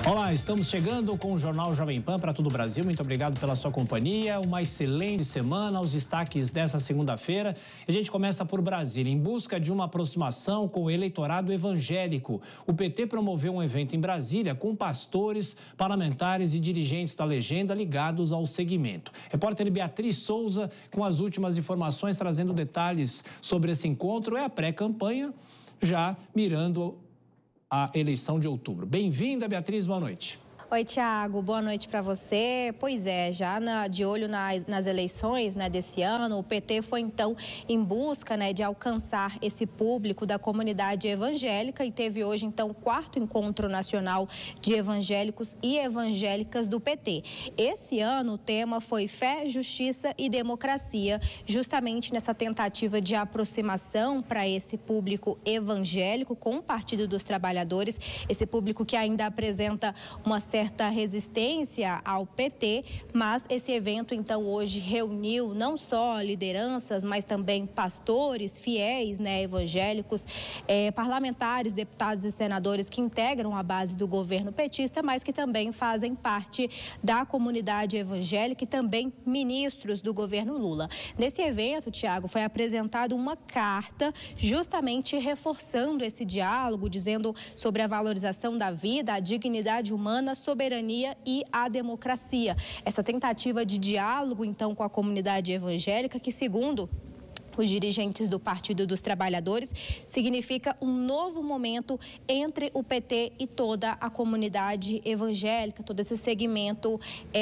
Olá, estamos chegando com o Jornal Jovem Pan para todo o Brasil. Muito obrigado pela sua companhia. Uma excelente semana. Os destaques dessa segunda-feira. A gente começa por Brasília. Em busca de uma aproximação com o eleitorado evangélico, o PT promoveu um evento em Brasília com pastores, parlamentares e dirigentes da legenda ligados ao segmento. Repórter Beatriz Souza com as últimas informações, trazendo detalhes sobre esse encontro. É a pré-campanha, já mirando a eleição de outubro. Bem-vinda, Beatriz, boa noite. Oi, Tiago, boa noite para você. Pois é, já de olho nas eleições desse ano, o PT foi então em busca de alcançar esse público da comunidade evangélica e teve hoje então o 4º Encontro Nacional de Evangélicos e Evangélicas do PT. Esse ano o tema foi Fé, Justiça e Democracia, justamente nessa tentativa de aproximação para esse público evangélico com o Partido dos Trabalhadores, esse público que ainda apresenta uma certa resistência ao PT, mas esse evento então hoje reuniu não só lideranças, mas também pastores, fiéis, evangélicos, parlamentares, deputados e senadores que integram a base do governo petista, mas que também fazem parte da comunidade evangélica e também ministros do governo Lula. Nesse evento, Tiago, foi apresentada uma carta justamente reforçando esse diálogo, dizendo sobre a valorização da vida, a dignidade humana, soberania e a democracia. Essa tentativa de diálogo, então, com a comunidade evangélica, que, segundo os dirigentes do Partido dos Trabalhadores, significa um novo momento entre o PT e toda a comunidade evangélica, todo esse segmento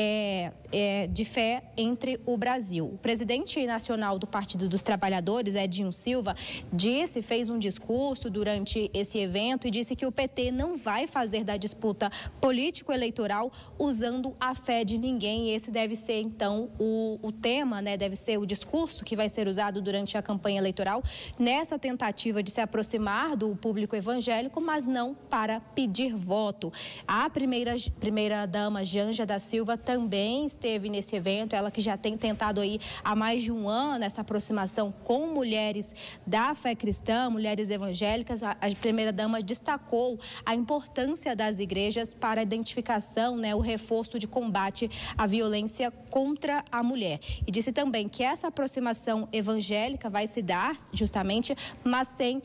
de fé entre o Brasil. O presidente nacional do Partido dos Trabalhadores, Edinho Silva, fez um discurso durante esse evento e disse que o PT não vai fazer da disputa político-eleitoral usando a fé de ninguém. E esse deve ser, então, o tema, deve ser o discurso que vai ser usado durante a campanha eleitoral, nessa tentativa de se aproximar do público evangélico, mas não para pedir voto. A primeira-dama Janja da Silva também esteve nesse evento, ela que já tem tentado aí há mais de um ano essa aproximação com mulheres da fé cristã, mulheres evangélicas. A primeira-dama destacou a importância das igrejas para a identificação, o reforço de combate à violência contra a mulher. E disse também que essa aproximação evangélica vai se dar justamente, mas sem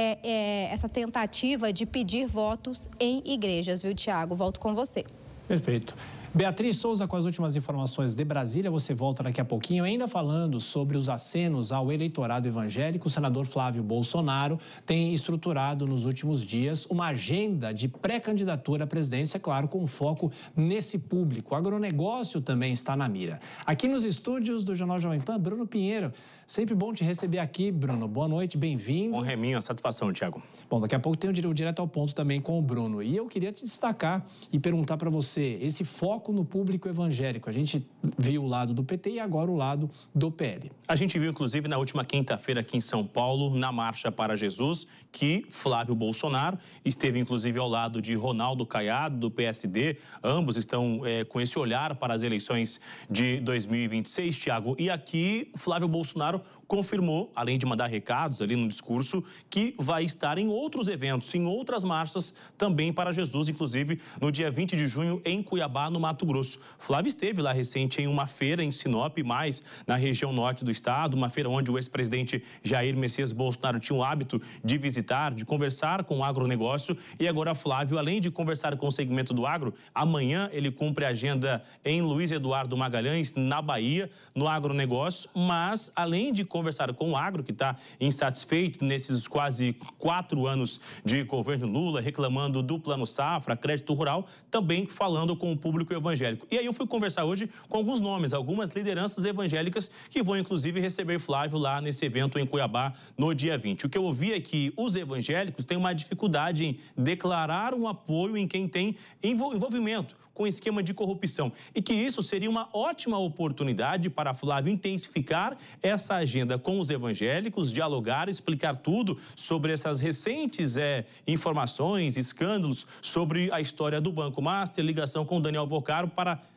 essa tentativa de pedir votos em igrejas, viu, Tiago? Volto com você. Perfeito. Beatriz Souza com as últimas informações de Brasília. Você volta daqui a pouquinho, ainda falando sobre os acenos ao eleitorado evangélico. O senador Flávio Bolsonaro tem estruturado nos últimos dias uma agenda de pré-candidatura à presidência, claro, com foco nesse público. O agronegócio também está na mira. Aqui nos estúdios do Jornal Jovem Pan, Bruno Pinheiro. Sempre bom te receber aqui, Bruno. Boa noite, bem-vindo. Bom, Reminho, satisfação, Tiago. Bom, daqui a pouco tem o direto ao ponto também com o Bruno. E eu queria te destacar e perguntar para você, esse foco no público evangélico. A gente viu o lado do PT e agora o lado do PL. A gente viu, inclusive, na última quinta-feira aqui em São Paulo, na Marcha para Jesus, que Flávio Bolsonaro esteve, inclusive, ao lado de Ronaldo Caiado, do PSD. Ambos estão com esse olhar para as eleições de 2026, Tiago. E aqui, Flávio Bolsonaro confirmou, além de mandar recados ali no discurso, que vai estar em outros eventos, em outras marchas também para Jesus, inclusive no dia 20 de junho em Cuiabá, no Mato Grosso. Flávio esteve lá recente em uma feira em Sinop, mais na região norte do estado, uma feira onde o ex-presidente Jair Messias Bolsonaro tinha o hábito de visitar, de conversar com o agronegócio. E agora Flávio, além de conversar com o segmento do agro, amanhã ele cumpre a agenda em Luiz Eduardo Magalhães, na Bahia, no agronegócio, mas além de conversar com o agro, que está insatisfeito nesses quase 4 anos de governo Lula, reclamando do Plano Safra, crédito rural, também falando com o público evangélico. E aí eu fui conversar hoje com alguns nomes, algumas lideranças evangélicas que vão, inclusive, receber Flávio lá nesse evento em Cuiabá no dia 20. O que eu ouvi é que os evangélicos têm uma dificuldade em declarar um apoio em quem tem envolvimento com esquema de corrupção e que isso seria uma ótima oportunidade para Flávio intensificar essa agenda com os evangélicos, dialogar, explicar tudo sobre essas recentes informações, escândalos sobre a história do Banco Master, ligação com Daniel Vocaro, para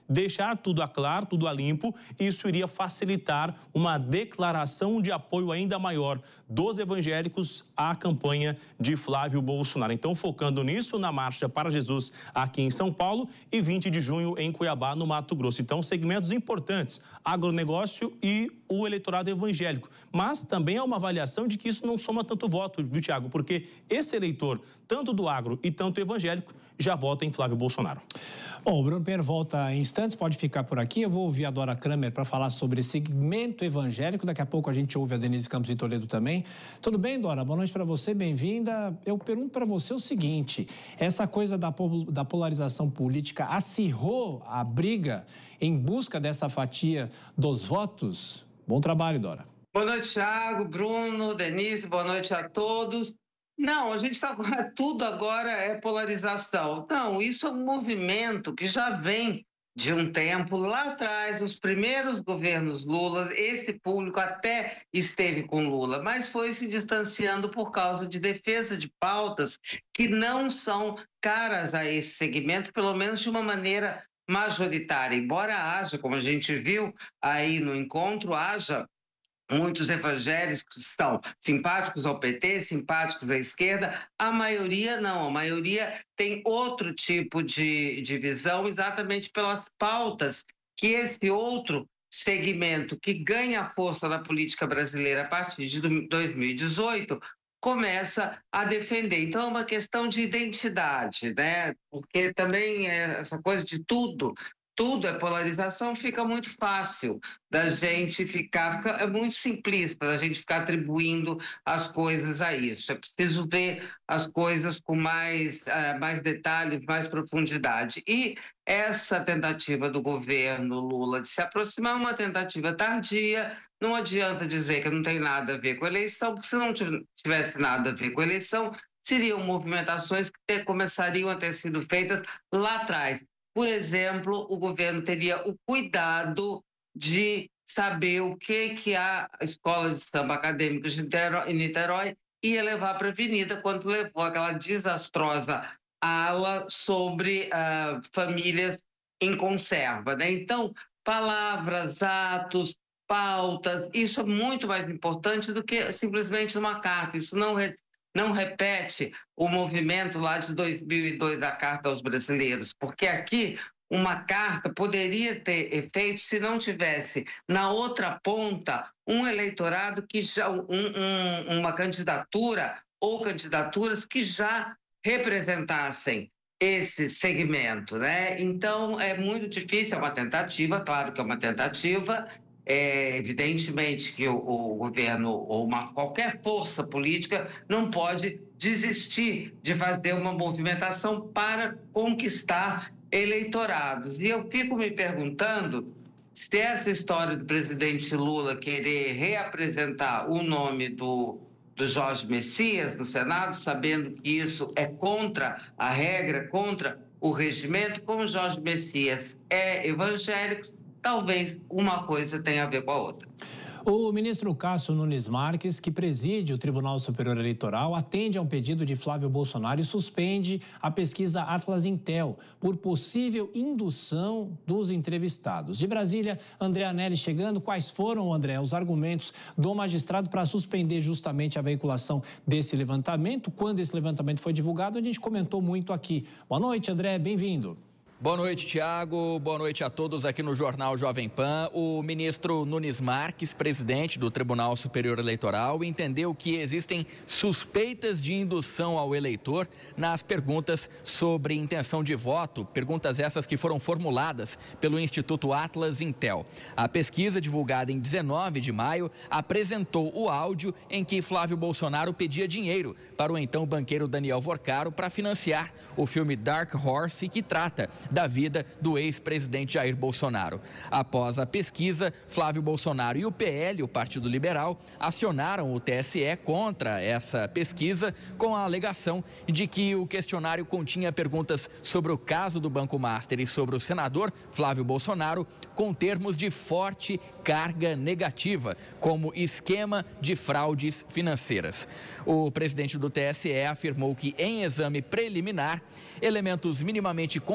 deixar tudo a claro, tudo a limpo. Isso iria facilitar uma declaração de apoio ainda maior dos evangélicos à campanha de Flávio Bolsonaro. Então, focando nisso, na Marcha para Jesus aqui em São Paulo e 20 de junho em Cuiabá, no Mato Grosso. Então, segmentos importantes, agronegócio e o eleitorado evangélico. Mas também há uma avaliação de que isso não soma tanto voto, viu, Tiago? Porque esse eleitor, tanto do agro e tanto evangélico, já vota em Flávio Bolsonaro. Bom, o Bruno Pinheiro volta em instantes, pode ficar por aqui. Eu vou ouvir a Dora Kramer para falar sobre segmento evangélico. Daqui a pouco a gente ouve a Denise Campos de Toledo também. Tudo bem, Dora? Boa noite para você, bem-vinda. Eu pergunto para você o seguinte, essa coisa da polarização política acirrou a briga em busca dessa fatia dos votos? Bom trabalho, Dora. Boa noite, Thiago, Bruno, Denise, boa noite a todos. Não, a gente está tudo agora é polarização. Não, isso é um movimento que já vem de um tempo. Lá atrás, os primeiros governos Lula, esse público até esteve com Lula, mas foi se distanciando por causa de defesa de pautas que não são caras a esse segmento, pelo menos de uma maneira majoritária. Embora haja, como a gente viu aí no encontro, haja muitos evangélicos que estão simpáticos ao PT, simpáticos à esquerda, a maioria não, a maioria tem outro tipo de visão, exatamente pelas pautas que esse outro segmento que ganha força na política brasileira a partir de 2018 começa a defender. Então é uma questão de identidade, né? Porque também essa coisa de tudo é polarização, fica muito fácil da gente é muito simplista da gente ficar atribuindo as coisas a isso. É preciso ver as coisas com mais detalhe, mais profundidade. E essa tentativa do governo Lula de se aproximar é uma tentativa tardia. Não adianta dizer que não tem nada a ver com a eleição, porque se não tivesse nada a ver com a eleição, seriam movimentações que começariam a ter sido feitas lá atrás. Por exemplo, o governo teria o cuidado de saber o que a Escola de Samba Acadêmica em Niterói ia levar para a Avenida quando levou aquela desastrosa ala sobre famílias em conserva, né? Então, palavras, atos, pautas, isso é muito mais importante do que simplesmente uma carta. Isso não repete o movimento lá de 2002 da Carta aos Brasileiros, porque aqui uma carta poderia ter efeito se não tivesse na outra ponta um eleitorado que já uma candidatura ou candidaturas que já representassem esse segmento, né? Então é muito difícil, é uma tentativa, claro que é uma tentativa. Evidentemente que o governo ou qualquer força política não pode desistir de fazer uma movimentação para conquistar eleitorados. E eu fico me perguntando se essa história do presidente Lula querer reapresentar o nome do Jorge Messias no Senado, sabendo que isso é contra a regra, contra o regimento, como Jorge Messias é evangélico, talvez uma coisa tenha a ver com a outra. O ministro Cássio Nunes Marques, que preside o Tribunal Superior Eleitoral, atende a um pedido de Flávio Bolsonaro e suspende a pesquisa Atlas Intel por possível indução dos entrevistados. De Brasília, André Anelli chegando. Quais foram, André, os argumentos do magistrado para suspender justamente a veiculação desse levantamento? Quando esse levantamento foi divulgado, a gente comentou muito aqui. Boa noite, André, bem-vindo. Boa noite, Tiago. Boa noite a todos aqui no Jornal Jovem Pan. O ministro Nunes Marques, presidente do Tribunal Superior Eleitoral, entendeu que existem suspeitas de indução ao eleitor nas perguntas sobre intenção de voto, perguntas essas que foram formuladas pelo Instituto Atlas Intel. A pesquisa, divulgada em 19 de maio, apresentou o áudio em que Flávio Bolsonaro pedia dinheiro para o então banqueiro Daniel Vorcaro para financiar o filme Dark Horse, que trata da vida do ex-presidente Jair Bolsonaro. Após a pesquisa, Flávio Bolsonaro e o PL, o Partido Liberal, acionaram o TSE contra essa pesquisa com a alegação de que o questionário continha perguntas sobre o caso do Banco Master e sobre o senador Flávio Bolsonaro com termos de forte carga negativa, como esquema de fraudes financeiras. O presidente do TSE afirmou que, em exame preliminar, elementos minimamente consistentes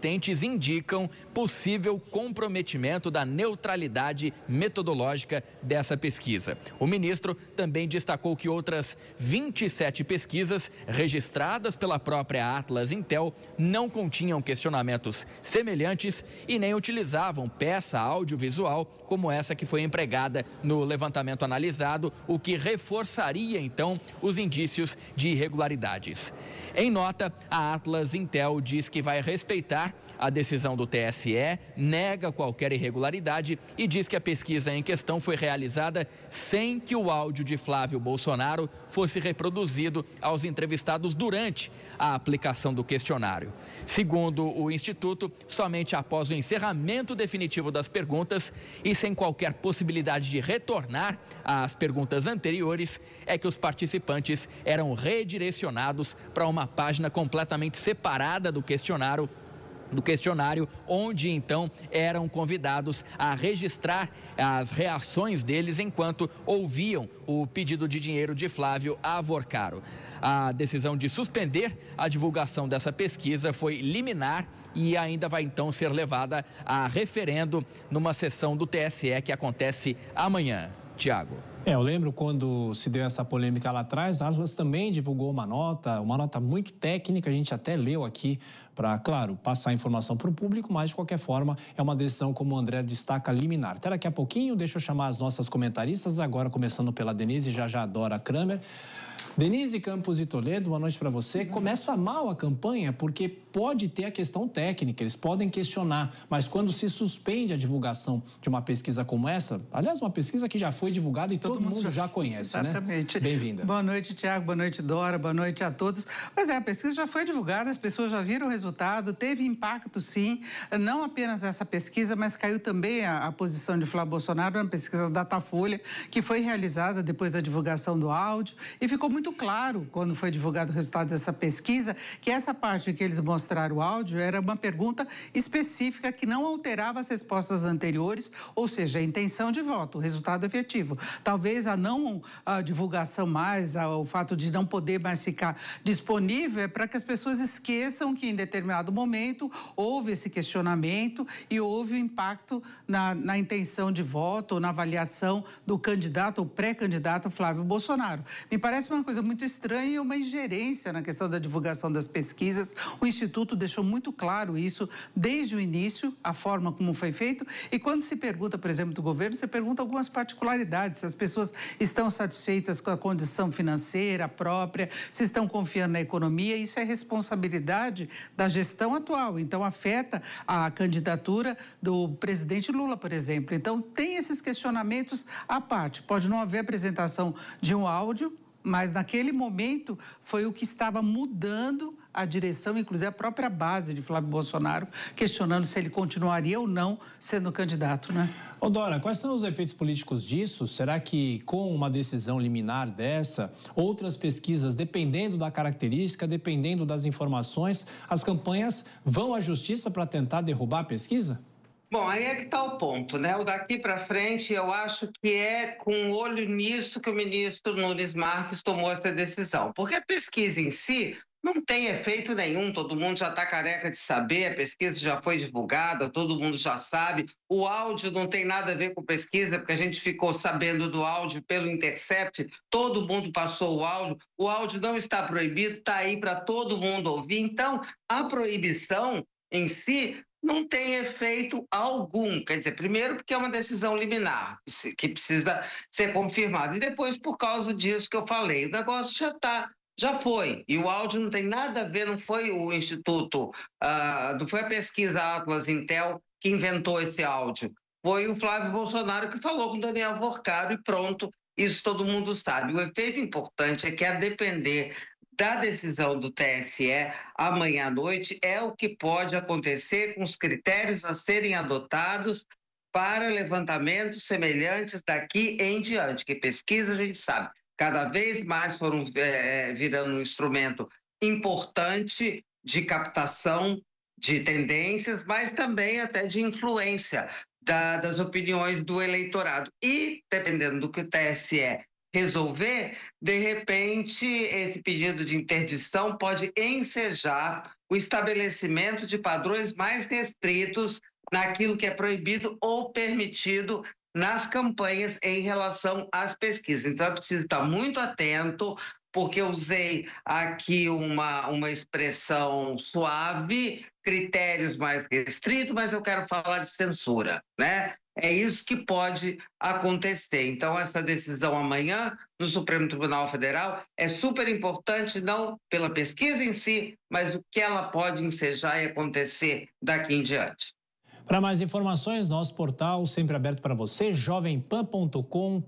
consistentes indicam possível comprometimento da neutralidade metodológica dessa pesquisa. O ministro também destacou que outras 27 pesquisas registradas pela própria Atlas Intel não continham questionamentos semelhantes e nem utilizavam peça audiovisual como essa que foi empregada no levantamento analisado, o que reforçaria então os indícios de irregularidades. Em nota, a Atlas Intel diz que vai respeitar a decisão do TSE, nega qualquer irregularidade e diz que a pesquisa em questão foi realizada sem que o áudio de Flávio Bolsonaro fosse reproduzido aos entrevistados durante a aplicação do questionário. Segundo o Instituto, somente após o encerramento definitivo das perguntas e sem qualquer possibilidade de retornar às perguntas anteriores, é que os participantes eram redirecionados para uma página completamente separada do questionário, onde então eram convidados a registrar as reações deles enquanto ouviam o pedido de dinheiro de Flávio Avorcaro. A decisão de suspender a divulgação dessa pesquisa foi liminar e ainda vai então ser levada a referendo numa sessão do TSE que acontece amanhã. Tiago. Eu lembro quando se deu essa polêmica lá atrás, a Atlas também divulgou uma nota muito técnica, a gente até leu aqui para, claro, passar a informação para o público, mas de qualquer forma é uma decisão, como o André destaca, liminar. Até daqui a pouquinho, deixa eu chamar as nossas comentaristas, agora começando pela Denise, já Dora Kramer. Denise Campos e Toledo, boa noite para você. Começa mal a campanha porque pode ter a questão técnica, eles podem questionar, mas quando se suspende a divulgação de uma pesquisa como essa, aliás, uma pesquisa que já foi divulgada e todo mundo já conhece, exatamente, né? Bem-vinda. Boa noite, Tiago, boa noite, Dora, boa noite a todos. Pois é, a pesquisa já foi divulgada, as pessoas já viram o resultado, teve impacto sim, não apenas essa pesquisa, mas caiu também a posição de Flávio Bolsonaro, uma pesquisa da Datafolha, que foi realizada depois da divulgação do áudio, e ficou muito claro, quando foi divulgado o resultado dessa pesquisa, que essa parte que eles mostraram o áudio era uma pergunta específica que não alterava as respostas anteriores, ou seja, a intenção de voto, o resultado efetivo. Talvez a divulgação mais, o fato de não poder mais ficar disponível é para que as pessoas esqueçam que em determinado momento houve esse questionamento e houve o impacto na intenção de voto ou na avaliação do candidato ou pré-candidato Flávio Bolsonaro. Me parece uma coisa muito estranha e uma ingerência na questão da divulgação das pesquisas. O Instituto deixou muito claro isso desde o início, a forma como foi feito. E quando se pergunta, por exemplo, do governo, você pergunta algumas particularidades, se as pessoas estão satisfeitas com a condição financeira própria, se estão confiando na economia. Isso é responsabilidade da gestão atual. Então, afeta a candidatura do presidente Lula, por exemplo. Então, tem esses questionamentos à parte. Pode não haver apresentação de um áudio, mas naquele momento foi o que estava mudando a direção, inclusive a própria base de Flávio Bolsonaro, questionando se ele continuaria ou não sendo candidato, né? Ô Dora, quais são os efeitos políticos disso? Será que com uma decisão liminar dessa, outras pesquisas, dependendo da característica, dependendo das informações, as campanhas vão à justiça para tentar derrubar a pesquisa? Bom, aí é que está o ponto, né? O daqui para frente, eu acho que é com olho nisso que o ministro Nunes Marques tomou essa decisão. Porque a pesquisa em si não tem efeito nenhum, todo mundo já está careca de saber, a pesquisa já foi divulgada, todo mundo já sabe. O áudio não tem nada a ver com pesquisa, porque a gente ficou sabendo do áudio pelo Intercept, todo mundo passou o áudio não está proibido, está aí para todo mundo ouvir. Então, a proibição em si não tem efeito algum. Quer dizer, primeiro porque é uma decisão liminar, que precisa ser confirmada, e depois por causa disso que eu falei. O negócio já foi. E o áudio não tem nada a ver, não foi o Instituto, não foi a pesquisa Atlas Intel que inventou esse áudio. Foi o Flávio Bolsonaro que falou com o Daniel Avorcaro e pronto, isso todo mundo sabe. O efeito importante é que, a depender da decisão do TSE amanhã à noite, é o que pode acontecer com os critérios a serem adotados para levantamentos semelhantes daqui em diante, que pesquisa a gente sabe, cada vez mais foram virando um instrumento importante de captação de tendências, mas também até de influência das opiniões do eleitorado. E, dependendo do que o TSE resolver, de repente, esse pedido de interdição pode ensejar o estabelecimento de padrões mais restritos naquilo que é proibido ou permitido nas campanhas em relação às pesquisas. Então, é preciso estar muito atento, porque eu usei aqui uma expressão suave, critérios mais restritos, mas eu quero falar de censura, né? É isso que pode acontecer. Então, essa decisão amanhã no Supremo Tribunal Federal é super importante, não pela pesquisa em si, mas o que ela pode ensejar e acontecer daqui em diante. Para mais informações, nosso portal sempre aberto para você, jovempan.com.br.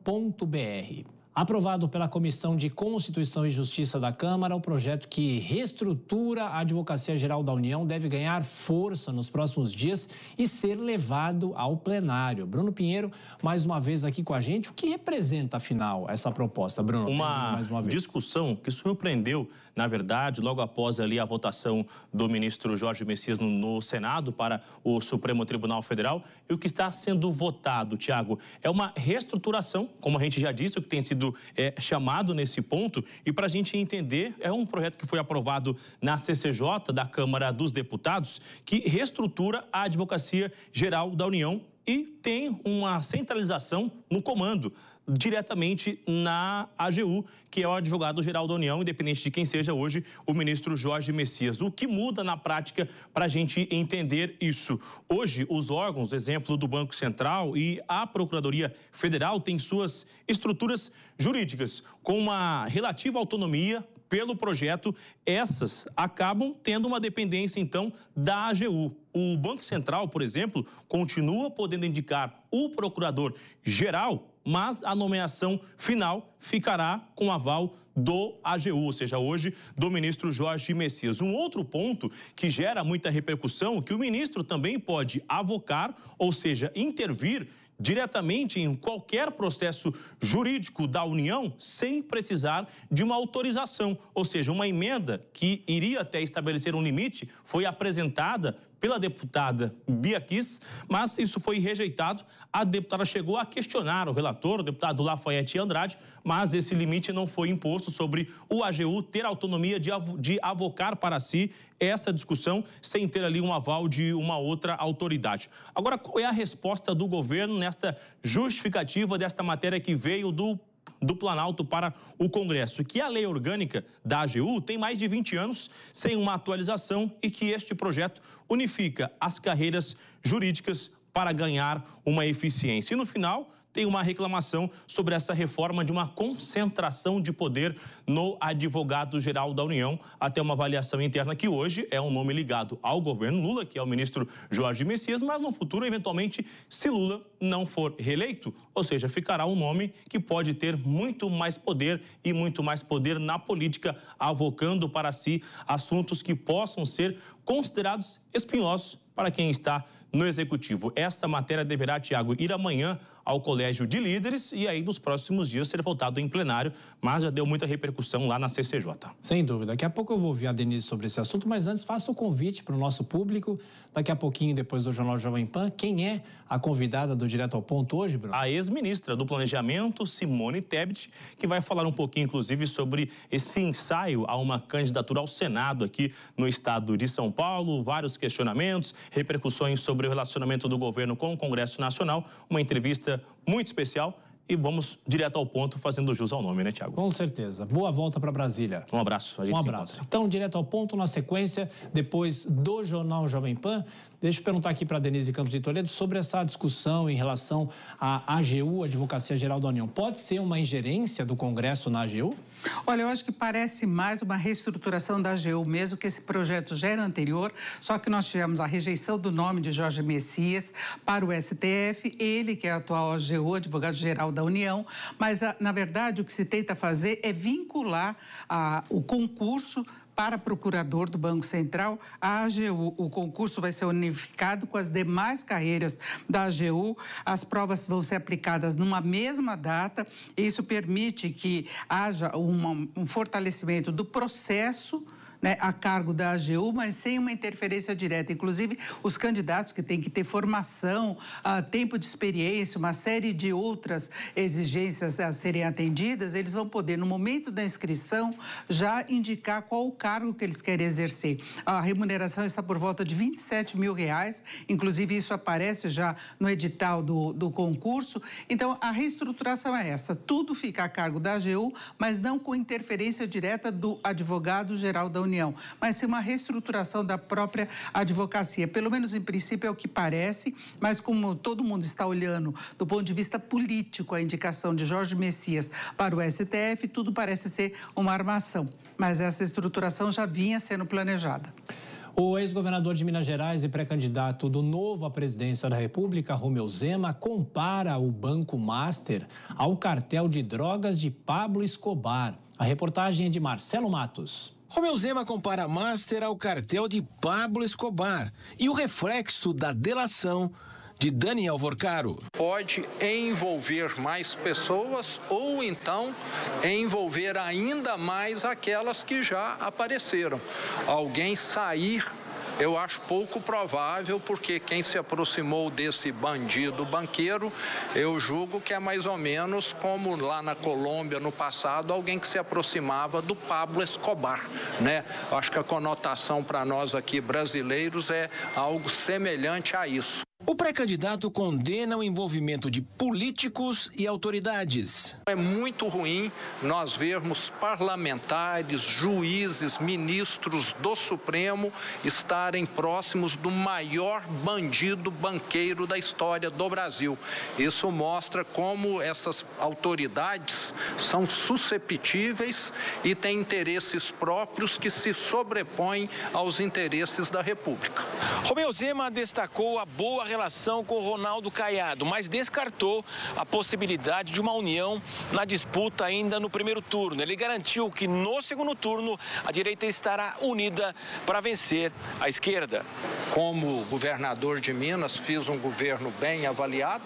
Aprovado pela Comissão de Constituição e Justiça da Câmara, o projeto que reestrutura a Advocacia Geral da União deve ganhar força nos próximos dias e ser levado ao plenário. Bruno Pinheiro, mais uma vez aqui com a gente. O que representa, afinal, essa proposta, Bruno? Uma discussão que surpreendeu, na verdade, logo após ali a votação do ministro Jorge Messias no Senado para o Supremo Tribunal Federal. E o que está sendo votado, Tiago, é uma reestruturação, como a gente já disse, o que tem sido chamado nesse ponto. E para a gente entender, é um projeto que foi aprovado na CCJ da Câmara dos Deputados, que reestrutura a Advocacia Geral da União e tem uma centralização no comando, diretamente na AGU, que é o Advogado-Geral da União, independente de quem seja hoje o ministro Jorge Messias. O que muda na prática para a gente entender isso? Hoje, os órgãos, exemplo do Banco Central e a Procuradoria Federal, têm suas estruturas jurídicas com uma relativa autonomia. Pelo projeto, essas acabam tendo uma dependência, então, da AGU. O Banco Central, por exemplo, continua podendo indicar o procurador-geral, mas a nomeação final ficará com aval do AGU, ou seja, hoje do ministro Jorge Messias. Um outro ponto que gera muita repercussão, que o ministro também pode avocar, ou seja, intervir diretamente em qualquer processo jurídico da União sem precisar de uma autorização. Ou seja, uma emenda que iria até estabelecer um limite foi apresentada pela deputada Bia Kiss, mas isso foi rejeitado. A deputada chegou a questionar o relator, o deputado Lafayette Andrade, mas esse limite não foi imposto sobre o AGU ter autonomia de avocar para si essa discussão sem ter ali um aval de uma outra autoridade. Agora, qual é a resposta do governo nesta justificativa desta matéria que veio do Planalto para o Congresso? Que a lei orgânica da AGU tem mais de 20 anos sem uma atualização e que este projeto unifica as carreiras jurídicas para ganhar uma eficiência. E no final, tem uma reclamação sobre essa reforma de uma concentração de poder no Advogado-Geral da União, até uma avaliação interna que hoje é um nome ligado ao governo Lula, que é o ministro Jorge Messias, mas no futuro, eventualmente, se Lula não for reeleito, ou seja, ficará um nome que pode ter muito mais poder e muito mais poder na política, avocando para si assuntos que possam ser considerados espinhosos para quem está no Executivo. Essa matéria deverá, Tiago, ir amanhã ao Colégio de Líderes e aí nos próximos dias ser votado em plenário, mas já deu muita repercussão lá na CCJ. Sem dúvida. Daqui a pouco eu vou ouvir a Denise sobre esse assunto, mas antes faça o convite para o nosso público. Daqui a pouquinho, depois do Jornal Jovem Pan, quem é a convidada do Direto ao Ponto hoje, Bruno? A ex-ministra do Planejamento, Simone Tebet, que vai falar um pouquinho, inclusive, sobre esse ensaio a uma candidatura ao Senado aqui no estado de São Paulo, vários questionamentos, repercussões sobre o relacionamento do governo com o Congresso Nacional, uma entrevista muito especial e vamos direto ao ponto, fazendo jus ao nome, né, Tiago? Com certeza. Boa volta para Brasília. Um abraço. A gente um abraço. Então, direto ao ponto, na sequência, depois do Jornal Jovem Pan. Deixa eu perguntar aqui para a Denise Campos de Toledo sobre essa discussão em relação à AGU, Advocacia Geral da União. Pode ser uma ingerência do Congresso na AGU? Olha, eu acho que parece mais uma reestruturação da AGU, mesmo que esse projeto já era anterior, só que nós tivemos a rejeição do nome de Jorge Messias para o STF, ele que é atual AGU, Advogado-Geral da União, mas, na verdade, o que se tenta fazer é vincular o concurso para procurador do Banco Central, a AGU. O concurso vai ser unificado com as demais carreiras da AGU. As provas vão ser aplicadas numa mesma data. Isso permite que haja um fortalecimento do processo né, a cargo da AGU, mas sem uma interferência direta. Inclusive, os candidatos que têm que ter formação, tempo de experiência, uma série de outras exigências a serem atendidas, eles vão poder, no momento da inscrição, já indicar qual o cargo que eles querem exercer. A remuneração está por volta de R$27 mil, inclusive isso aparece já no edital do concurso. Então, a reestruturação é essa, tudo fica a cargo da AGU, mas não com interferência direta do advogado-geral da União, mas sim uma reestruturação da própria advocacia. Pelo menos em princípio é o que parece, mas como todo mundo está olhando do ponto de vista político a indicação de Jorge Messias para o STF, tudo parece ser uma armação, mas essa estruturação já vinha sendo planejada. O ex-governador de Minas Gerais e pré-candidato do Novo à presidência da República, Romeu Zema, compara o Banco Master ao cartel de drogas de Pablo Escobar. A reportagem é de Marcelo Matos. Romeu Zema compara a Master ao cartel de Pablo Escobar e o reflexo da delação de Daniel Vorcaro. Pode envolver mais pessoas ou então envolver ainda mais aquelas que já apareceram. Alguém sair, eu acho pouco provável, porque quem se aproximou desse bandido banqueiro, eu julgo que é mais ou menos como lá na Colômbia no passado, alguém que se aproximava do Pablo Escobar, né? Acho que a conotação para nós aqui brasileiros é algo semelhante a isso. O pré-candidato condena o envolvimento de políticos e autoridades. É muito ruim nós vermos parlamentares, juízes, ministros do Supremo estarem próximos do maior bandido banqueiro da história do Brasil. Isso mostra como essas autoridades são susceptíveis e têm interesses próprios que se sobrepõem aos interesses da República. Romeu Zema destacou a boa relação com Ronaldo Caiado, mas descartou a possibilidade de uma união na disputa ainda no primeiro turno. Ele garantiu que no segundo turno a direita estará unida para vencer a esquerda. Como governador de Minas, fiz um governo bem avaliado.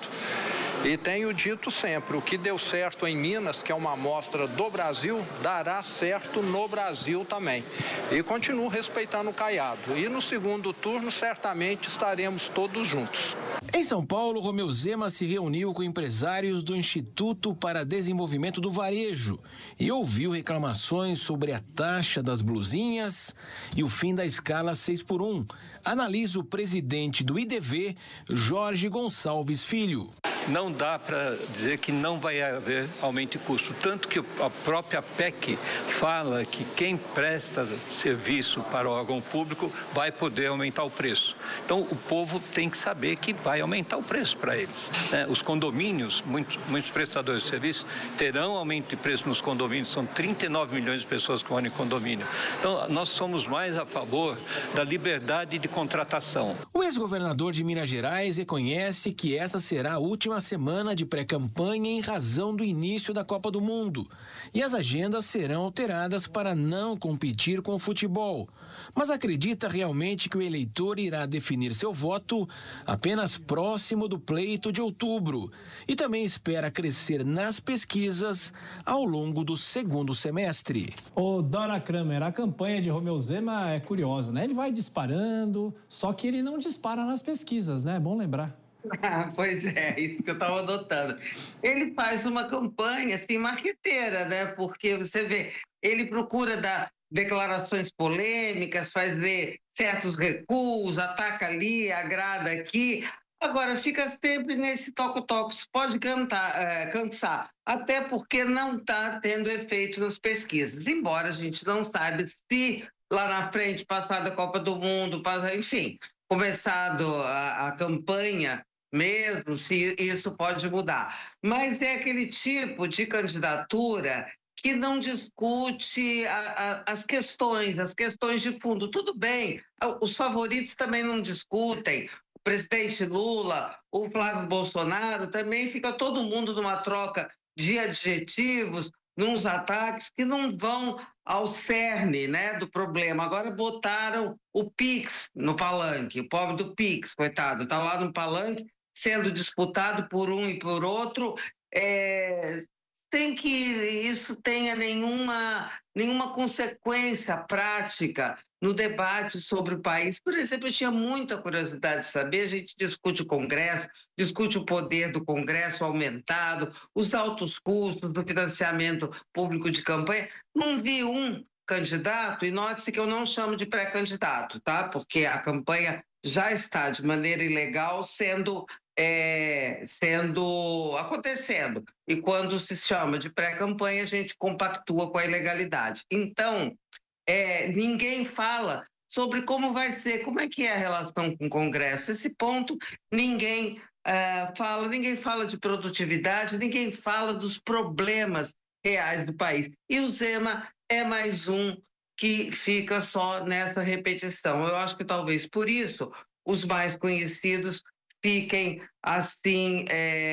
E tenho dito sempre, o que deu certo em Minas, que é uma amostra do Brasil, dará certo no Brasil também. E continuo respeitando o Caiado. E no segundo turno, certamente estaremos todos juntos. Em São Paulo, Romeu Zema se reuniu com empresários do Instituto para Desenvolvimento do Varejo e ouviu reclamações sobre a taxa das blusinhas e o fim da escala 6x1. Analisa o presidente do IDV, Jorge Gonçalves Filho. Não dá para dizer que não vai haver aumento de custo. Tanto que a própria PEC fala que quem presta serviço para o órgão público vai poder aumentar o preço. Então, o povo tem que saber que vai aumentar o preço para eles, né? Os condomínios, muitos prestadores de serviço, terão aumento de preço nos condomínios. São 39 milhões de pessoas que moram em condomínio. Então, nós somos mais a favor da liberdade de contratação. O ex-governador de Minas Gerais reconhece que essa será a última semana de pré-campanha em razão do início da Copa do Mundo. E as agendas serão alteradas para não competir com o futebol. Mas acredita realmente que o eleitor irá definir seu voto apenas próximo do pleito de outubro. E também espera crescer nas pesquisas ao longo do segundo semestre. Ô, Dora Kramer, a campanha de Romeu Zema é curiosa, né? Ele vai disparando, só que ele não dispara nas pesquisas, né? É bom lembrar. Pois é, isso que eu estava notando. Ele faz uma campanha, assim, marqueteira, né? Porque você vê, ele procura dar declarações polêmicas, fazer certos recuos, ataca ali, agrada aqui. Agora, fica sempre nesse toco-toco, pode cansar, até porque não está tendo efeito nas pesquisas. Embora a gente não saiba se lá na frente, passada a Copa do Mundo, enfim, começado a campanha, mesmo se isso pode mudar. Mas é aquele tipo de candidatura que não discute as questões de fundo. Tudo bem, os favoritos também não discutem. O presidente Lula, o Flávio Bolsonaro, também fica todo mundo numa troca de adjetivos, nos ataques que não vão ao cerne, né, do problema. Agora botaram o Pix no palanque, o pobre do Pix, coitado, está lá no palanque, sendo disputado por um e por outro, sem que isso tenha nenhuma nenhuma consequência prática no debate sobre o país. Por exemplo, eu tinha muita curiosidade de saber, a gente discute o Congresso, discute o poder do Congresso aumentado, os altos custos do financiamento público de campanha. Não vi um candidato, e note-se que eu não chamo de pré-candidato, tá? Porque a campanha já está de maneira ilegal acontecendo. E quando se chama de pré-campanha, a gente compactua com a ilegalidade. Então, ninguém fala sobre como vai ser, como é que é a relação com o Congresso. Esse ponto ninguém fala de produtividade, ninguém fala dos problemas reais do país. E o Zema é mais um que fica só nessa repetição. Eu acho que talvez por isso os mais conhecidos fiquem assim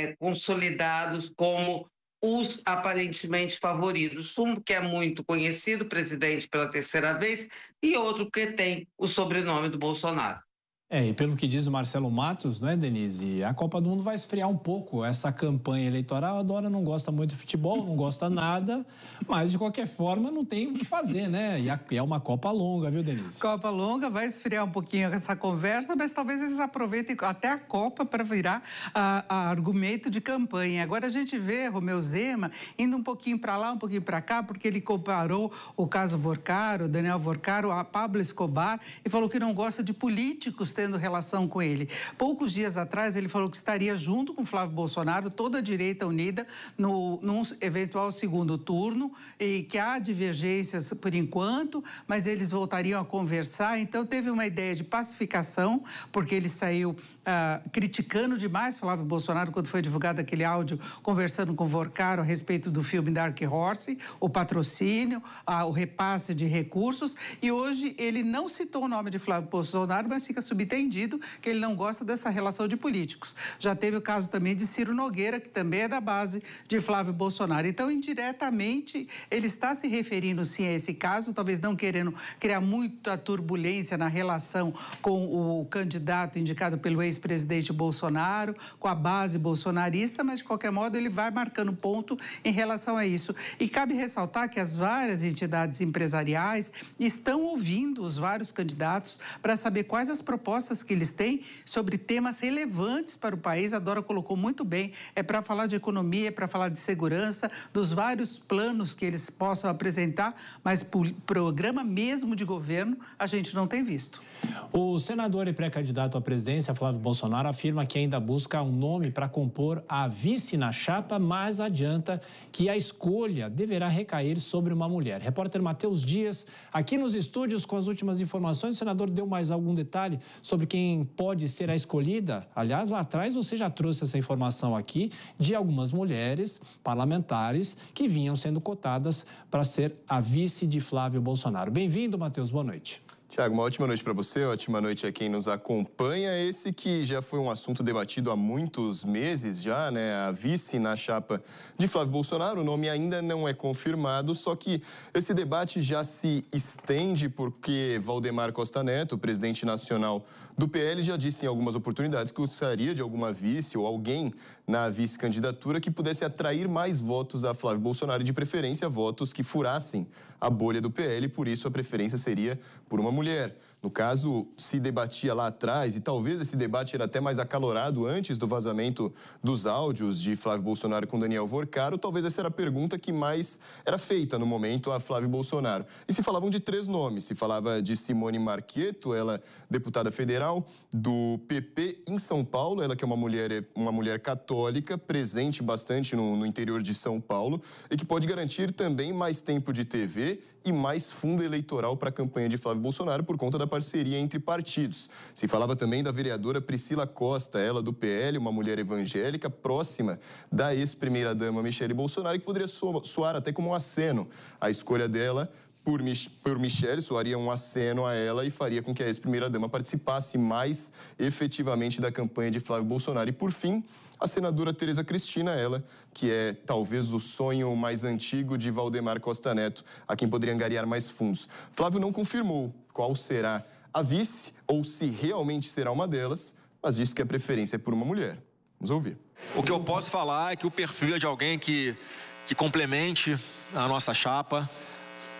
consolidados como os aparentemente favoritos. Um que é muito conhecido, presidente pela 3ª vez, e outro que tem o sobrenome do Bolsonaro. E pelo que diz o Marcelo Matos, não é, Denise? A Copa do Mundo vai esfriar um pouco essa campanha eleitoral. A Dora não gosta muito de futebol, não gosta nada, mas de qualquer forma não tem o que fazer, né? E é uma Copa longa, viu, Denise? Copa longa, vai esfriar um pouquinho essa conversa, mas talvez eles aproveitem até a Copa para virar argumento de campanha. Agora a gente vê Romeu Zema indo um pouquinho para lá, um pouquinho para cá, porque ele comparou o caso Vorcaro, Daniel Vorcaro, a Pablo Escobar, e falou que não gosta de políticos tendo relação com ele. Poucos dias atrás, ele falou que estaria junto com Flávio Bolsonaro, toda a direita unida, num eventual segundo turno, e que há divergências por enquanto, mas eles voltariam a conversar. Então, teve uma ideia de pacificação, porque ele saiu criticando demais Flávio Bolsonaro quando foi divulgado aquele áudio conversando com Vorcaro a respeito do filme Dark Horse, o patrocínio, o repasse de recursos, e hoje ele não citou o nome de Flávio Bolsonaro, mas fica subentendido que ele não gosta dessa relação de políticos. Já teve o caso também de Ciro Nogueira, que também é da base de Flávio Bolsonaro. Então, indiretamente, ele está se referindo sim a esse caso, talvez não querendo criar muita turbulência na relação com o candidato indicado pelo ex-presidente Bolsonaro, com a base bolsonarista, mas de qualquer modo ele vai marcando ponto em relação a isso. E cabe ressaltar que as várias entidades empresariais estão ouvindo os vários candidatos para saber quais as propostas que eles têm sobre temas relevantes para o país. A Dora colocou muito bem, é para falar de economia, é para falar de segurança, dos vários planos que eles possam apresentar, mas programa mesmo de governo a gente não tem visto. O senador e pré-candidato à presidência, Flávio Bolsonaro, afirma que ainda busca um nome para compor a vice na chapa, mas adianta que a escolha deverá recair sobre uma mulher. Repórter Matheus Dias, aqui nos estúdios com as últimas informações. O senador deu mais algum detalhe sobre quem pode ser a escolhida? Aliás, lá atrás você já trouxe essa informação aqui de algumas mulheres parlamentares que vinham sendo cotadas para ser a vice de Flávio Bolsonaro. Bem-vindo, Matheus, boa noite. Tiago, uma ótima noite para você, ótima noite a quem nos acompanha. Esse que já foi um assunto debatido há muitos meses já, né? A vice na chapa de Flávio Bolsonaro, o nome ainda não é confirmado, só que esse debate já se estende porque Valdemar Costa Neto, presidente nacional do PL, já disse em algumas oportunidades que gostaria de alguma vice ou alguém na vice-candidatura que pudesse atrair mais votos a Flávio Bolsonaro, de preferência votos que furassem a bolha do PL, por isso a preferência seria por uma mulher. No caso, se debatia lá atrás, e talvez esse debate era até mais acalorado antes do vazamento dos áudios de Flávio Bolsonaro com Daniel Vorcaro, talvez essa era a pergunta que mais era feita no momento a Flávio Bolsonaro. E se falavam de 3 nomes, se falava de Simone Marchetto, ela deputada federal do PP em São Paulo, ela que é uma mulher católica, presente bastante no interior de São Paulo, e que pode garantir também mais tempo de TV e mais fundo eleitoral para a campanha de Flávio Bolsonaro por conta da parceria entre partidos. Se falava também da vereadora Priscila Costa, ela do PL, uma mulher evangélica próxima da ex-primeira-dama Michele Bolsonaro, que poderia soar até como um aceno. A escolha dela por Michele soaria um aceno a ela e faria com que a ex-primeira-dama participasse mais efetivamente da campanha de Flávio Bolsonaro. E, por fim, a senadora Tereza Cristina, ela que é talvez o sonho mais antigo de Valdemar Costa Neto, a quem poderia angariar mais fundos. Flávio não confirmou qual será a vice ou se realmente será uma delas, mas disse que a preferência é por uma mulher. Vamos ouvir. O que eu posso falar é que o perfil é de alguém que complemente a nossa chapa,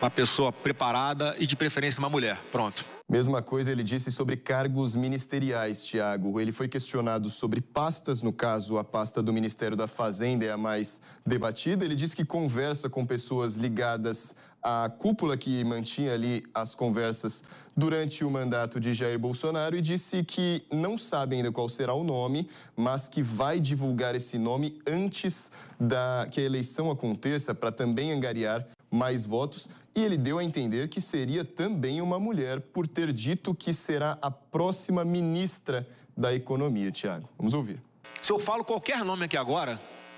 uma pessoa preparada e de preferência uma mulher. Pronto. Mesma coisa ele disse sobre cargos ministeriais, Tiago. Ele foi questionado sobre pastas, no caso, a pasta do Ministério da Fazenda é a mais debatida. Ele disse que conversa com pessoas ligadas à cúpula que mantinha ali as conversas durante o mandato de Jair Bolsonaro e disse que não sabe ainda qual será o nome, mas que vai divulgar esse nome antes que a eleição aconteça para também angariar mais votos. E ele deu a entender que seria também uma mulher, por ter dito que será a próxima ministra da Economia, Tiago. Vamos ouvir. Se eu falo qualquer nome aqui agora,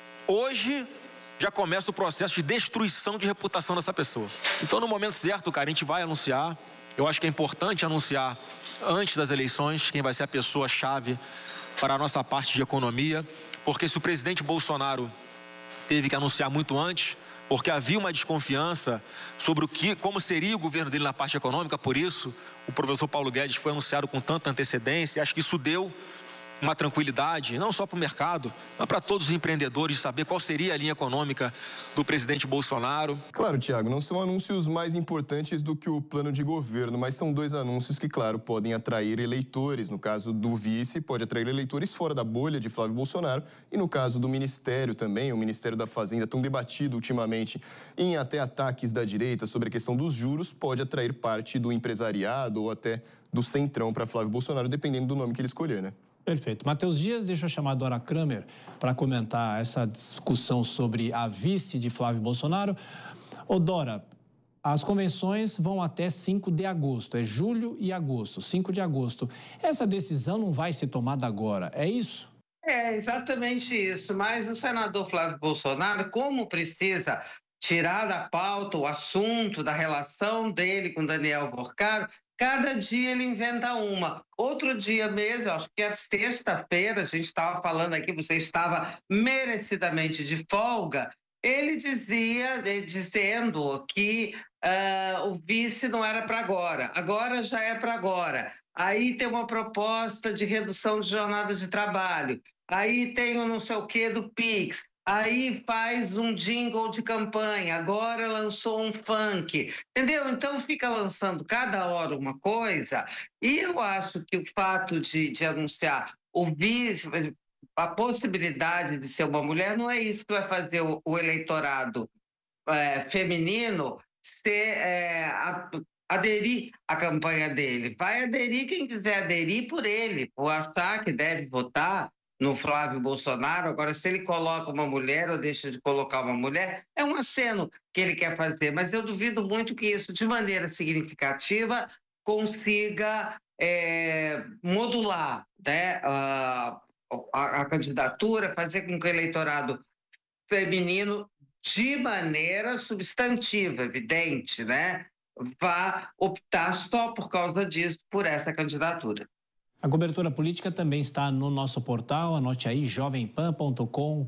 hoje já começa o processo de destruição de reputação dessa pessoa. Então, no momento certo, cara, a gente vai anunciar. Eu acho que é importante anunciar antes das eleições quem vai ser a pessoa-chave para a nossa parte de economia, porque se o presidente Bolsonaro teve que anunciar muito antes, porque havia uma desconfiança sobre como seria o governo dele na parte econômica, por isso o professor Paulo Guedes foi anunciado com tanta antecedência. Acho que isso deu uma tranquilidade, não só para o mercado, mas para todos os empreendedores, saber qual seria a linha econômica do presidente Bolsonaro. Claro, Tiago, não são anúncios mais importantes do que o plano de governo, mas são dois anúncios que, claro, podem atrair eleitores. No caso do vice, pode atrair eleitores fora da bolha de Flávio Bolsonaro. E no caso do Ministério também, o Ministério da Fazenda, tão debatido ultimamente em até ataques da direita sobre a questão dos juros, pode atrair parte do empresariado ou até do centrão para Flávio Bolsonaro, dependendo do nome que ele escolher, né? Perfeito. Matheus Dias, deixa eu chamar a Dora Kramer para comentar essa discussão sobre a vice de Flávio Bolsonaro. Ô Dora, as convenções vão até 5 de agosto, é julho e agosto, 5 de agosto. Essa decisão não vai ser tomada agora, é isso? É exatamente isso, mas o senador Flávio Bolsonaro, como precisa tirar da pauta o assunto da relação dele com Daniel Vorcaro, cada dia ele inventa uma. Outro dia mesmo, acho que era sexta-feira, a gente estava falando aqui, você estava merecidamente de folga, ele dizendo que o vice não era para agora já é para agora. Aí tem uma proposta de redução de jornada de trabalho, aí tem o não sei o quê do PIX, aí faz um jingle de campanha, agora lançou um funk, entendeu? Então fica lançando cada hora uma coisa, e eu acho que o fato de anunciar o vice, a possibilidade de ser uma mulher, não é isso que vai fazer o eleitorado feminino aderir à campanha dele. Vai aderir quem quiser aderir por ele, por achar que deve votar no Flávio Bolsonaro. Agora, se ele coloca uma mulher ou deixa de colocar uma mulher, é um aceno que ele quer fazer. Mas eu duvido muito que isso, de maneira significativa, consiga modular, né, a candidatura, fazer com que o eleitorado feminino, de maneira substantiva, evidente, né, vá optar só por causa disso, por essa candidatura. A cobertura política também está no nosso portal, anote aí, jovempan.com.br.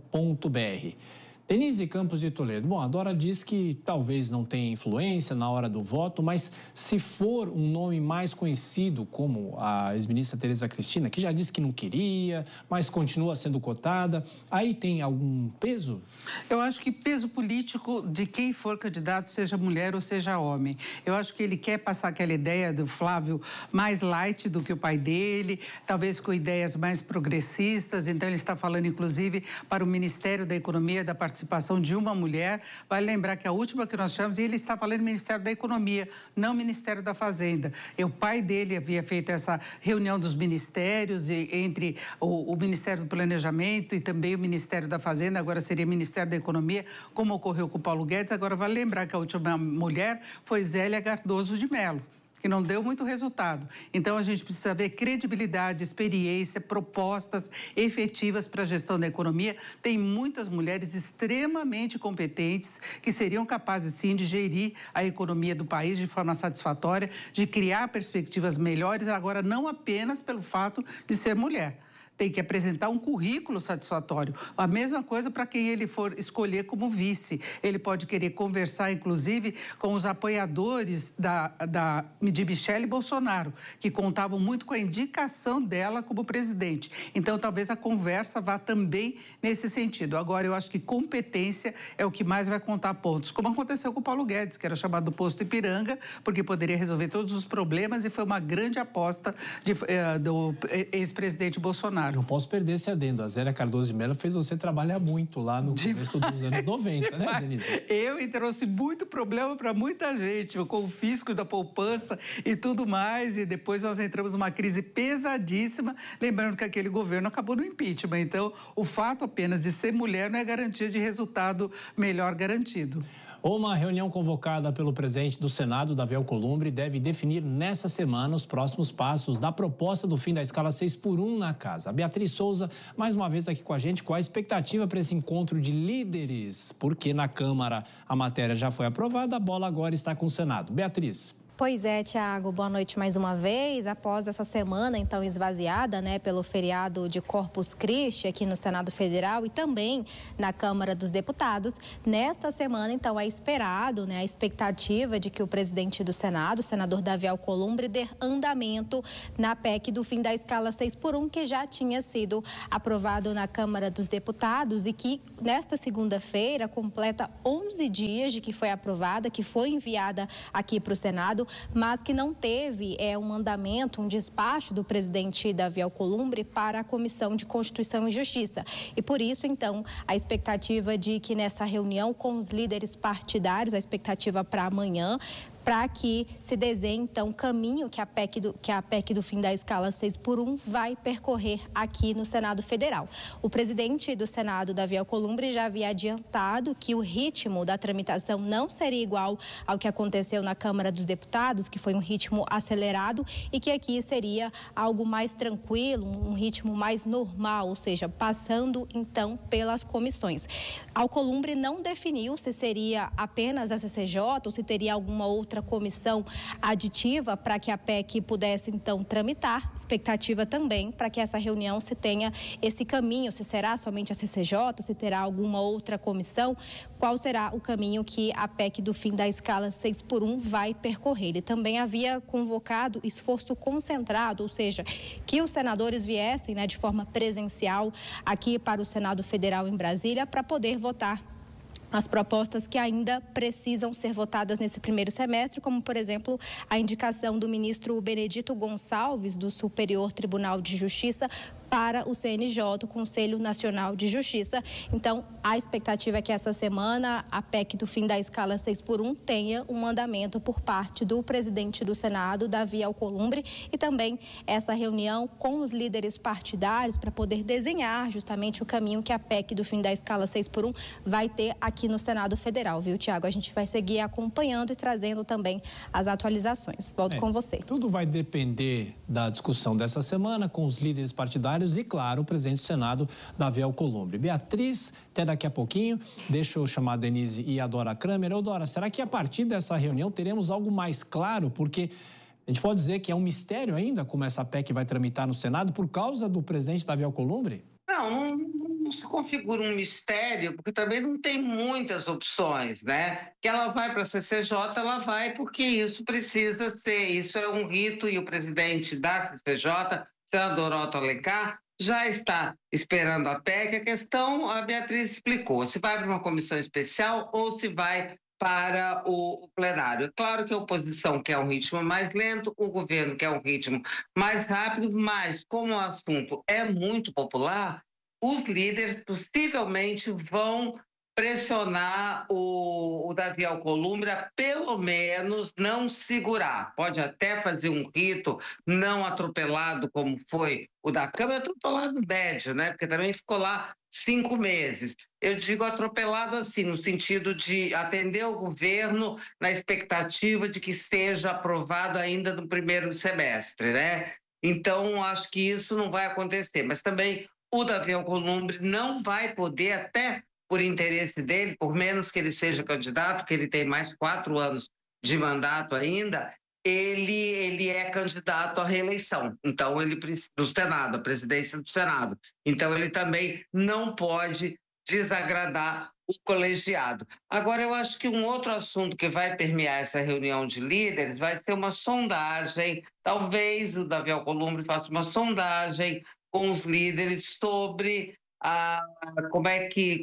Denise Campos de Toledo. Bom, a Dora diz que talvez não tenha influência na hora do voto, mas se for um nome mais conhecido, como a ex-ministra Tereza Cristina, que já disse que não queria, mas continua sendo cotada, aí tem algum peso? Eu acho que peso político de quem for candidato, seja mulher ou seja homem. Eu acho que ele quer passar aquela ideia do Flávio mais light do que o pai dele, talvez com ideias mais progressistas, então ele está falando, inclusive, para o Ministério da Economia, da participação de uma mulher. Vale lembrar que a última que nós tivemos, ele está falando Ministério da Economia, não Ministério da Fazenda. E o pai dele havia feito essa reunião dos ministérios entre o Ministério do Planejamento e também o Ministério da Fazenda, agora seria Ministério da Economia, como ocorreu com o Paulo Guedes. Agora vale lembrar que a última mulher foi Zélia Cardoso de Mello, que não deu muito resultado. Então, a gente precisa ver credibilidade, experiência, propostas efetivas para a gestão da economia. Tem muitas mulheres extremamente competentes que seriam capazes, sim, de gerir a economia do país de forma satisfatória, de criar perspectivas melhores, agora não apenas pelo fato de ser mulher. tem que apresentar um currículo satisfatório. A mesma coisa para quem ele for escolher como vice. Ele pode querer conversar, inclusive, com os apoiadores de Michele Bolsonaro, que contavam muito com a indicação dela como presidente. Então, talvez a conversa vá também nesse sentido. Agora, eu acho que competência é o que mais vai contar pontos, como aconteceu com o Paulo Guedes, que era chamado do posto Ipiranga, porque poderia resolver todos os problemas, e foi uma grande aposta do ex-presidente Bolsonaro. Não posso perder esse adendo. A Zélia Cardoso de Mello fez você trabalhar muito lá no começo dos anos 90, né, Denise? Eu trouxe muito problema para muita gente, com o fisco da poupança e tudo mais, e depois nós entramos numa crise pesadíssima, lembrando que aquele governo acabou no impeachment. Então, o fato apenas de ser mulher não é garantia de resultado melhor garantido. Uma reunião convocada pelo presidente do Senado, Davi Alcolumbre, deve definir nessa semana os próximos passos da proposta do fim da escala 6x1 na casa. A Beatriz Souza, mais uma vez aqui com a gente, qual a expectativa para esse encontro de líderes? Porque na Câmara a matéria já foi aprovada, a bola agora está com o Senado. Beatriz. Pois é, Tiago, boa noite mais uma vez. Após essa semana, então, esvaziada, pelo feriado de Corpus Christi aqui no Senado Federal e também na Câmara dos Deputados, nesta semana, então, é esperado, a expectativa de que o presidente do Senado, o senador Davi Alcolumbre, dê andamento na PEC do fim da escala 6x1, que já tinha sido aprovado na Câmara dos Deputados e que, nesta segunda-feira, completa 11 dias de que foi aprovada, que foi enviada aqui para o Senado, mas que não teve um andamento, um despacho do presidente Davi Alcolumbre para a Comissão de Constituição e Justiça. E por isso, então, a expectativa de que nessa reunião com os líderes partidários, a expectativa para amanhã, para que se desenhe, então, o caminho que a PEC do fim da escala 6x1 vai percorrer aqui no Senado Federal. O presidente do Senado, Davi Alcolumbre, já havia adiantado que o ritmo da tramitação não seria igual ao que aconteceu na Câmara dos Deputados, que foi um ritmo acelerado, e que aqui seria algo mais tranquilo, um ritmo mais normal, ou seja, passando, então, pelas comissões. Alcolumbre não definiu se seria apenas a CCJ ou se teria alguma outra comissão aditiva para que a PEC pudesse, então, tramitar. Expectativa também para que essa reunião se tenha esse caminho, se será somente a CCJ, se terá alguma outra comissão, qual será o caminho que a PEC do fim da escala 6x1 vai percorrer. Ele também havia convocado esforço concentrado, ou seja, que os senadores viessem, de forma presencial aqui para o Senado Federal em Brasília para poder votar as propostas que ainda precisam ser votadas nesse primeiro semestre, como, por exemplo, a indicação do ministro Benedito Gonçalves, do Superior Tribunal de Justiça, para o CNJ, o Conselho Nacional de Justiça. Então, a expectativa é que essa semana a PEC do fim da escala 6x1 tenha um mandamento por parte do presidente do Senado, Davi Alcolumbre, e também essa reunião com os líderes partidários para poder desenhar justamente o caminho que a PEC do fim da escala 6x1 vai ter aqui no Senado Federal, viu, Tiago? A gente vai seguir acompanhando e trazendo também as atualizações. Volto com você. Tudo vai depender da discussão dessa semana com os líderes partidários e, claro, o presidente do Senado, Davi Alcolumbre. Beatriz, até daqui a pouquinho. Deixa eu chamar a Denise e a Dora Kramer. Ô, Dora, será que a partir dessa reunião teremos algo mais claro? Porque a gente pode dizer que é um mistério ainda como essa PEC vai tramitar no Senado por causa do presidente Davi Alcolumbre? Não se configura um mistério, porque também não tem muitas opções, Que ela vai para a CCJ, ela vai porque isso precisa ser, isso é um rito, e o presidente da CCJ, senador Otto Alencar, já está esperando a PEC. A questão, a Beatriz explicou, se vai para uma comissão especial ou se vai para o plenário. É claro que a oposição quer um ritmo mais lento, o governo quer um ritmo mais rápido, mas como o assunto é muito popular, os líderes possivelmente vão pressionar o Davi Alcolumbre a pelo menos não segurar. Pode até fazer um rito não atropelado, como foi o da Câmara, atropelado médio, Porque também ficou lá 5 meses. Eu digo atropelado assim, no sentido de atender o governo na expectativa de que seja aprovado ainda no primeiro semestre, Então, acho que isso não vai acontecer. Mas também o Davi Alcolumbre não vai poder, até por interesse dele, por menos que ele seja candidato, que ele tem mais 4 anos de mandato ainda, ele é candidato à reeleição. Então, ele do Senado, a presidência do Senado. Então, ele também não pode desagradar o colegiado. Agora, eu acho que um outro assunto que vai permear essa reunião de líderes vai ser uma sondagem. Talvez o Davi Alcolumbre faça uma sondagem com os líderes sobre como é que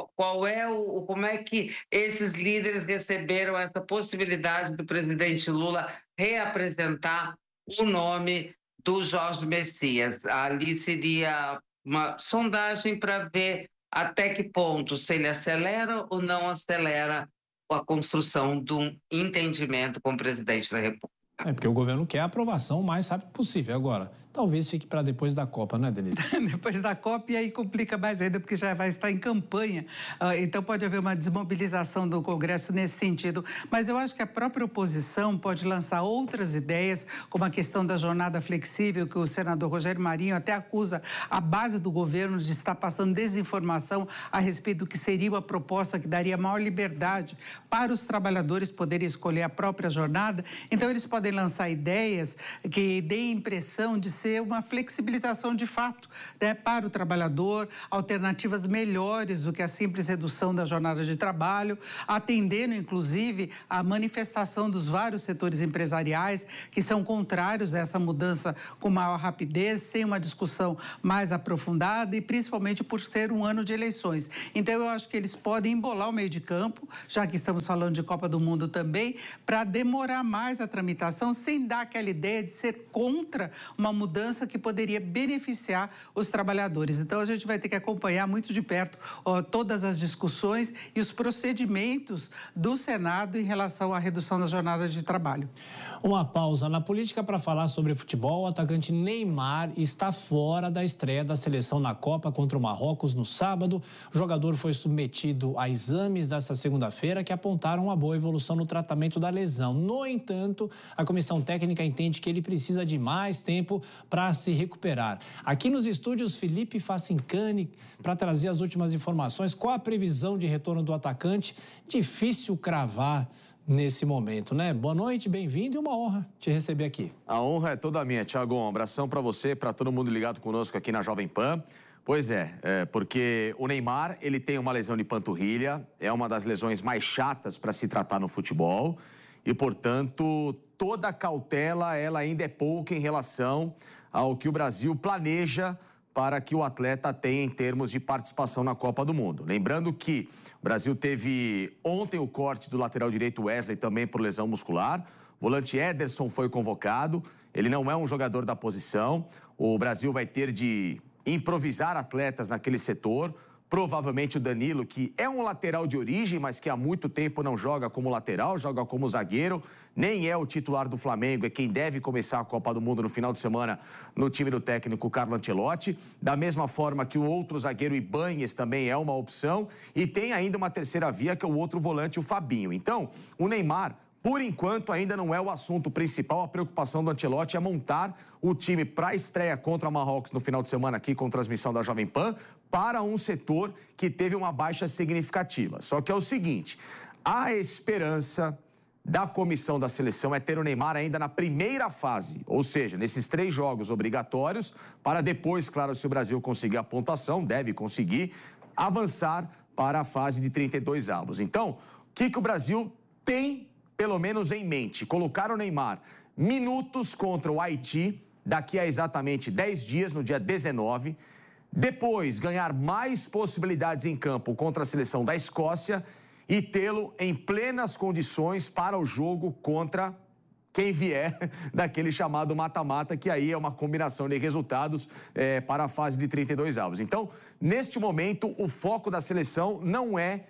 esses líderes receberam essa possibilidade do presidente Lula reapresentar o nome do Jorge Messias. Ali seria uma sondagem para ver até que ponto se ele acelera ou não acelera a construção de um entendimento com o presidente da República. Porque o governo quer a aprovação o mais rápido possível. Agora, talvez fique para depois da Copa, né, Denise? Depois da Copa, e aí complica mais ainda, porque já vai estar em campanha. Então, pode haver uma desmobilização do Congresso nesse sentido. Mas eu acho que a própria oposição pode lançar outras ideias, como a questão da jornada flexível, que o senador Rogério Marinho até acusa a base do governo de estar passando desinformação a respeito do que seria uma proposta que daria maior liberdade para os trabalhadores poderem escolher a própria jornada. Então, eles podem lançar ideias que deem impressão de ser uma flexibilização de fato, né, para o trabalhador, alternativas melhores do que a simples redução da jornada de trabalho, atendendo, inclusive, a manifestação dos vários setores empresariais que são contrários a essa mudança com maior rapidez, sem uma discussão mais aprofundada e principalmente por ser um ano de eleições. Então, eu acho que eles podem embolar o meio de campo, já que estamos falando de Copa do Mundo também, para demorar mais a tramitação, sem dar aquela ideia de ser contra uma mudança que poderia beneficiar os trabalhadores. Então, a gente vai ter que acompanhar muito de perto todas as discussões e os procedimentos do Senado em relação à redução das jornadas de trabalho. Uma pausa na política para falar sobre futebol. O atacante Neymar está fora da estreia da seleção na Copa contra o Marrocos no sábado. O jogador foi submetido a exames desta segunda-feira que apontaram uma boa evolução no tratamento da lesão. No entanto, a comissão técnica entende que ele precisa de mais tempo para se recuperar. Aqui nos estúdios, Felipe Facincani, para trazer as últimas informações. Qual a previsão de retorno do atacante? Difícil cravar nesse momento, né? Boa noite, bem-vindo e uma honra te receber aqui. A honra é toda minha, Thiago. Um abração para você, para todo mundo ligado conosco aqui na Jovem Pan. Pois é, porque o Neymar, ele tem uma lesão de panturrilha, é uma das lesões mais chatas para se tratar no futebol e, portanto, toda cautela, ela ainda é pouca em relação ao que o Brasil planeja para que o atleta tenha em termos de participação na Copa do Mundo. Lembrando que o Brasil teve ontem o corte do lateral direito Wesley também por lesão muscular. O volante Ederson foi convocado, ele não é um jogador da posição. O Brasil vai ter de improvisar atletas naquele setor. Provavelmente o Danilo, que é um lateral de origem, mas que há muito tempo não joga como lateral, joga como zagueiro, nem é o titular do Flamengo, é quem deve começar a Copa do Mundo no final de semana no time do técnico Carlo Ancelotti. Da mesma forma que o outro zagueiro Ibáñez também é uma opção. E tem ainda uma terceira via, que é o outro volante, o Fabinho. Então, o Neymar, por enquanto, ainda não é o assunto principal. A preocupação do Ancelotti é montar o time para a estreia contra a Marrocos no final de semana aqui com transmissão da Jovem Pan para um setor que teve uma baixa significativa. Só que é o seguinte, a esperança da comissão da seleção é ter o Neymar ainda na primeira fase, ou seja, nesses 3 jogos obrigatórios, para depois, claro, se o Brasil conseguir a pontuação, deve conseguir, avançar para a fase de 32 avos. Então, o que o Brasil tem pelo menos em mente? Colocar o Neymar minutos contra o Haiti, daqui a exatamente 10 dias, no dia 19. Depois, ganhar mais possibilidades em campo contra a seleção da Escócia e tê-lo em plenas condições para o jogo contra quem vier daquele chamado mata-mata, que aí é uma combinação de resultados para a fase de 32 avos. Então, neste momento, o foco da seleção não é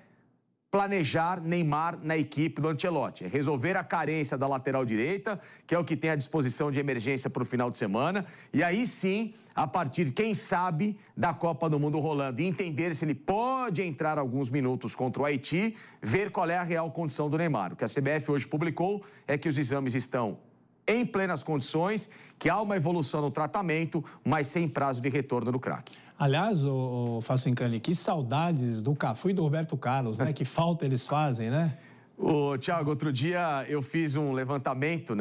planejar Neymar na equipe do Ancelotti. É resolver a carência da lateral direita, que é o que tem à disposição de emergência para o final de semana. E aí sim, a partir, quem sabe, da Copa do Mundo rolando e entender se ele pode entrar alguns minutos contra o Haiti, ver qual é a real condição do Neymar. O que a CBF hoje publicou é que os exames estão em plenas condições, que há uma evolução no tratamento, mas sem prazo de retorno do craque. Aliás, o Facincani, que saudades do Cafu e do Roberto Carlos, né? Que falta eles fazem, né? Thiago, outro dia eu fiz um levantamento, né?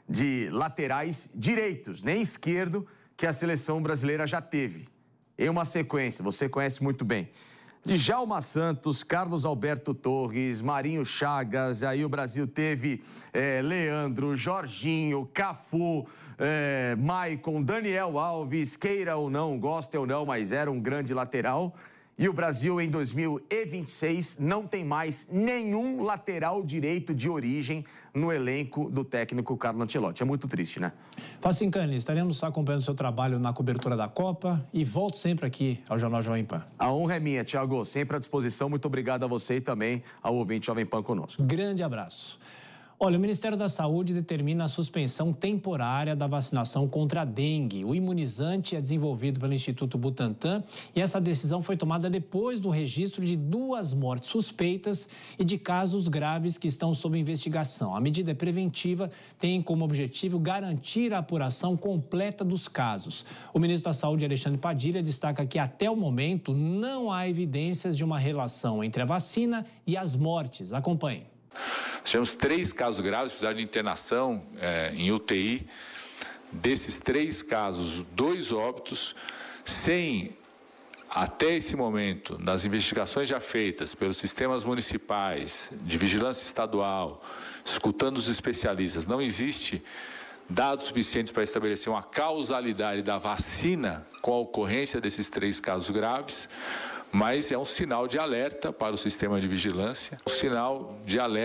de laterais direitos, nem esquerdo, que a seleção brasileira já teve. Em uma sequência, você conhece muito bem. Djalma Santos, Carlos Alberto Torres, Marinho Chagas, aí o Brasil teve Leandro, Jorginho, Cafu, Maicon, Daniel Alves, queira ou não, goste ou não, mas era um grande lateral. E o Brasil, em 2026, não tem mais nenhum lateral direito de origem no elenco do técnico Carlo Ancelotti. É muito triste, né? Facincani, estaremos acompanhando o seu trabalho na cobertura da Copa e volto sempre aqui ao Jornal Jovem Pan. A honra é minha, Thiago. Sempre à disposição. Muito obrigado a você e também ao ouvinte Jovem Pan conosco. Grande abraço. Olha, o Ministério da Saúde determina a suspensão temporária da vacinação contra a dengue. O imunizante é desenvolvido pelo Instituto Butantan e essa decisão foi tomada depois do registro de 2 mortes suspeitas e de casos graves que estão sob investigação. A medida é preventiva, tem como objetivo garantir a apuração completa dos casos. O ministro da Saúde, Alexandre Padilha, destaca que até o momento não há evidências de uma relação entre a vacina e as mortes. Acompanhe. Tivemos 3 casos graves, precisaram de internação em UTI. Desses 3 casos, 2 óbitos, sem, até esse momento, das investigações já feitas pelos sistemas municipais, de vigilância estadual, escutando os especialistas, não existe dados suficientes para estabelecer uma causalidade da vacina com a ocorrência desses 3 casos graves, mas é um sinal de alerta para o sistema de vigilância, um sinal de alerta